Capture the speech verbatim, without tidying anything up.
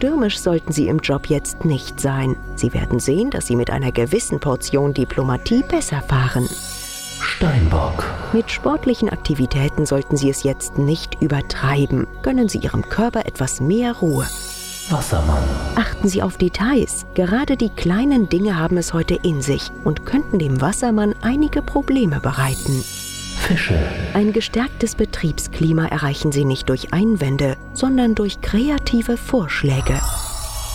stürmisch sollten Sie im Job jetzt nicht sein. Sie werden sehen, dass Sie mit einer gewissen Portion Diplomatie besser fahren. Steinbock. Mit sportlichen Aktivitäten sollten Sie es jetzt nicht übertreiben. Gönnen Sie Ihrem Körper etwas mehr Ruhe. Wassermann. Achten Sie auf Details. Gerade die kleinen Dinge haben es heute in sich und könnten dem Wassermann einige Probleme bereiten. Fische. Ein gestärktes Betriebsklima erreichen Sie nicht durch Einwände, sondern durch kreative Vorschläge.